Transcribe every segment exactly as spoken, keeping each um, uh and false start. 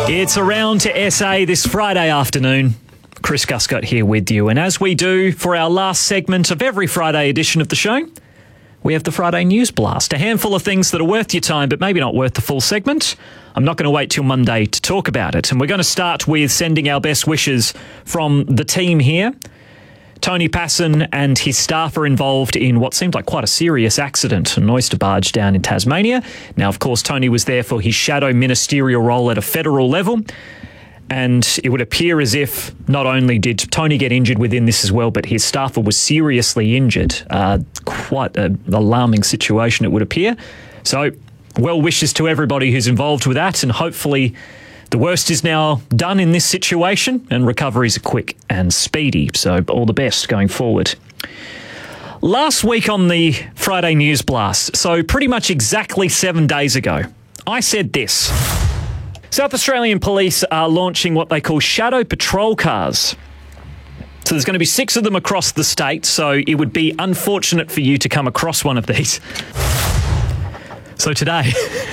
It's Around to S A this Friday afternoon. Chris Guscott here with you. And as we do for our last segment of every Friday edition of the show, we have the Friday News Blast. A handful of things that are worth your time, but maybe not worth the full segment. I'm not going to wait till Monday to talk about it. And we're going to start with sending our best wishes from the team here. Tony Passon and his staff are involved in what seemed like quite a serious accident, an oyster barge down in Tasmania. Now, of course, Tony was there for his shadow ministerial role at a federal level. And it would appear as if not only did Tony get injured within this as well, but his staffer was seriously injured. Uh, quite an alarming situation, it would appear. So, well wishes to everybody who's involved with that, and hopefully the worst is now done in this situation and recoveries are quick and speedy. So all the best going forward. Last week on the Friday News Blast, so pretty much exactly seven days ago, I said this. South Australian Police are launching what they call shadow patrol cars. So there's going to be six of them across the state, so it would be unfortunate for you to come across one of these. So today...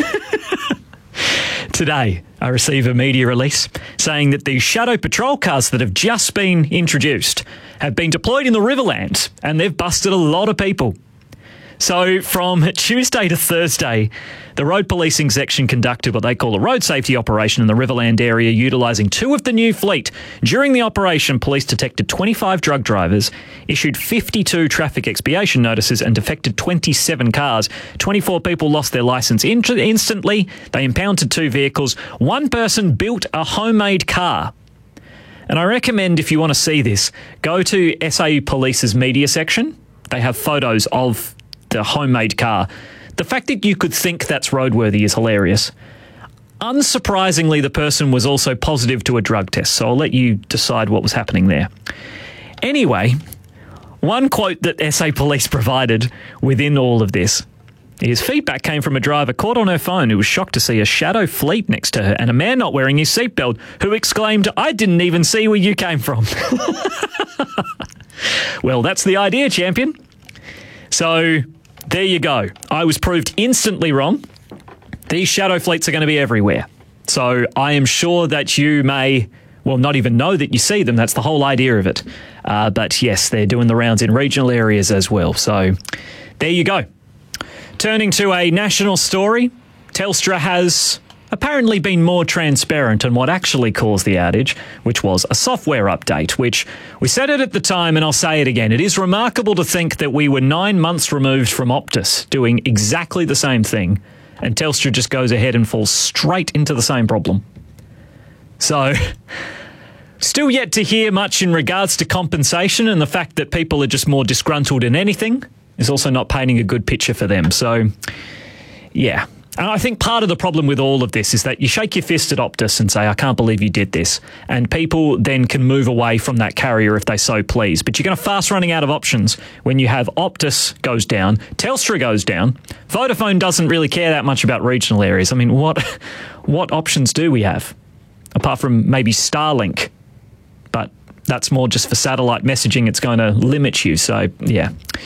Today, I receive a media release saying that the shadow patrol cars that have just been introduced have been deployed in the Riverland and they've busted a lot of people. So from Tuesday to Thursday, the road policing section conducted what they call a road safety operation in the Riverland area, utilising two of the new fleet. During the operation, police detected twenty-five drug drivers, issued fifty-two traffic expiation notices and defected twenty-seven cars. twenty-four people lost their licence in- instantly. They impounded two vehicles. One person built a homemade car. And I recommend, if you want to see this, go to S A U Police's media section. They have photos of the homemade car. The fact that you could think that's roadworthy is hilarious. Unsurprisingly, the person was also positive to a drug test, so I'll let you decide what was happening there. Anyway, one quote that S A Police provided within all of this, his feedback came from a driver caught on her phone who was shocked to see a shadow fleet next to her and a man not wearing his seatbelt who exclaimed, "I didn't even see where you came from." Well, that's the idea, champion. So there you go. I was proved instantly wrong. These shadow fleets are going to be everywhere. So I am sure that you may, well, not even know that you see them. That's the whole idea of it. Uh, but yes, they're doing the rounds in regional areas as well. So there you go. Turning to a national story, Telstra has apparently been more transparent on what actually caused the outage, which was a software update, which we said it at the time and I'll say it again. It is remarkable to think that we were nine months removed from Optus doing exactly the same thing and Telstra just goes ahead and falls straight into the same problem. So, still yet to hear much in regards to compensation, and the fact that people are just more disgruntled than anything is also not painting a good picture for them. So, yeah. And I think part of the problem with all of this is that you shake your fist at Optus and say, "I can't believe you did this." And people then can move away from that carrier if they so please. But you're going to fast running out of options when you have Optus goes down, Telstra goes down, Vodafone doesn't really care that much about regional areas. I mean, what what options do we have? Apart from maybe Starlink. But that's more just for satellite messaging. It's going to limit you. So, yeah.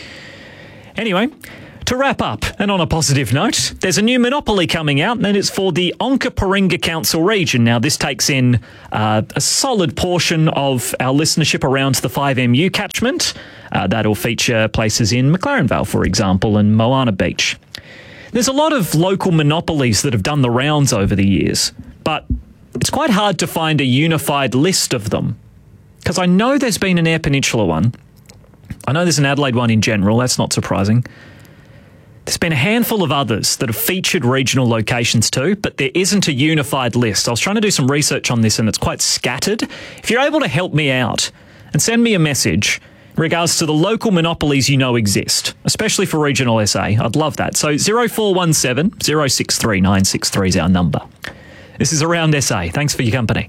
Anyway, to wrap up, and on a positive note, there's a new monopoly coming out, and it's for the Onkaparinga Council region. Now, this takes in uh, a solid portion of our listenership around the five M U catchment. Uh, that'll feature places in McLaren Vale, for example, and Moana Beach. There's a lot of local monopolies that have done the rounds over the years, but it's quite hard to find a unified list of them. Because I know there's been an Eyre Peninsula one. I know there's an Adelaide one in general, that's not surprising. There's been a handful of others that have featured regional locations too, but there isn't a unified list. I was trying to do some research on this and it's quite scattered. If you're able to help me out and send me a message in regards to the local monopolies you know exist, especially for regional S A, I'd love that. So zero four one seven, zero six three, nine six three is our number. This is Around S A. Thanks for your company.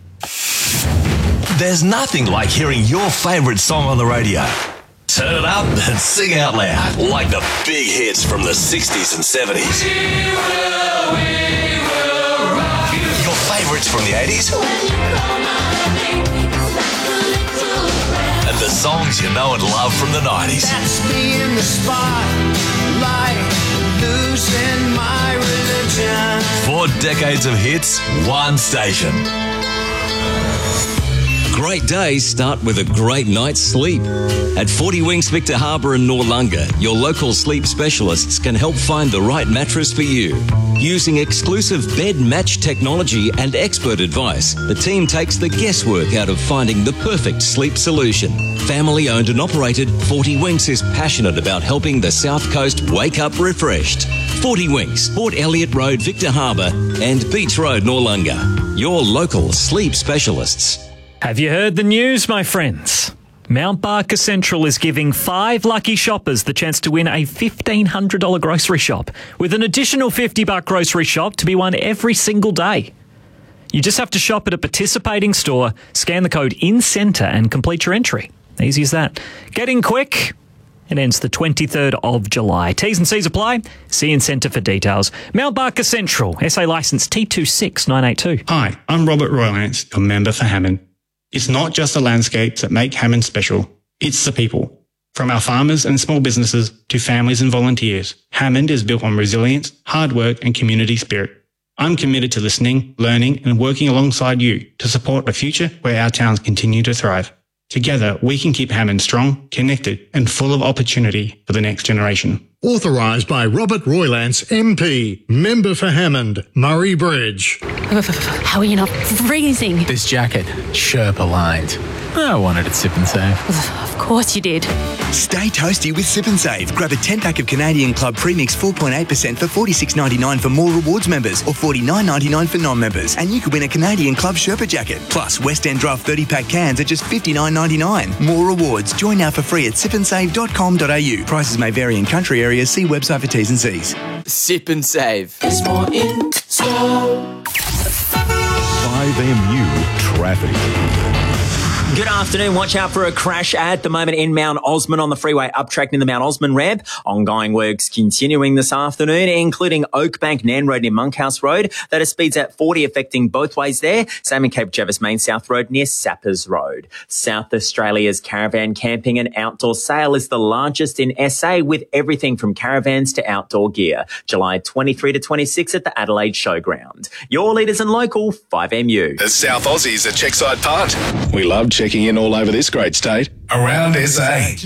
There's nothing like hearing your favourite song on the radio. Turn it up and sing out loud, like the big hits from the sixties and seventies. We will, we will rock you. Your favourites from the eighties. And the songs you know and love from the nineties. That's me in the spotlight, losing my religion. Virgin. Four decades of hits, one station. Great days start with a great night's sleep. At forty Winks Victor Harbour and Noarlunga, your local sleep specialists can help find the right mattress for you. Using exclusive bed match technology and expert advice, the team takes the guesswork out of finding the perfect sleep solution. Family owned and operated, forty Winks is passionate about helping the South Coast wake up refreshed. forty Winks, Port Elliot Road, Victor Harbour and Beach Road, Noarlunga. Your local sleep specialists. Have you heard the news, my friends? Mount Barker Central is giving five lucky shoppers the chance to win a fifteen hundred dollars grocery shop, with an additional fifty dollars grocery shop to be won every single day. You just have to shop at a participating store, scan the code INCENTRE and complete your entry. Easy as that. Get in quick. It ends the twenty-third of July. T's and C's apply. See INCENTRE for details. Mount Barker Central, S A licence T two six nine eight two. Hi, I'm Robert Roylance, your member for Hammond. It's not just the landscapes that make Hammond special, it's the people. From our farmers and small businesses to families and volunteers, Hammond is built on resilience, hard work and community spirit. I'm committed to listening, learning and working alongside you to support a future where our towns continue to thrive. Together, we can keep Hammond strong, connected and full of opportunity for the next generation. Authorised by Robert Roylance, M P, member for Hammond, Murray Bridge. How are you not freezing? This jacket, Sherpa lined. I wanted it Sip and Save. Of course you did. Stay toasty with Sip and Save. Grab a ten pack of Canadian Club Premix four point eight percent for forty-six ninety-nine for More Rewards members or forty-nine ninety-nine for non-members. And you could win a Canadian Club Sherpa jacket. Plus, West End Draft thirty pack cans at just fifty-nine ninety-nine. More rewards. Join now for free at sip and save dot com dot a u. Prices may vary in country areas. See website for T's and C's. Sip and Save. It's more in store. five M U traffic. Good afternoon. Watch out for a crash at the moment in Mount Osman on the freeway uptrack near the Mount Osman ramp. Ongoing works continuing this afternoon, including Oakbank, Nan Road near Monkhouse Road. That is speeds at forty, affecting both ways there. Same in Cape Jervis Main South Road near Sappers Road. South Australia's caravan camping and outdoor sale is the largest in S A, with everything from caravans to outdoor gear. July twenty-third to twenty-sixth at the Adelaide Showground. Your leaders in local, five M U. As South Aussies at Checkside Punt. We love checking in all over this great state. Around S A.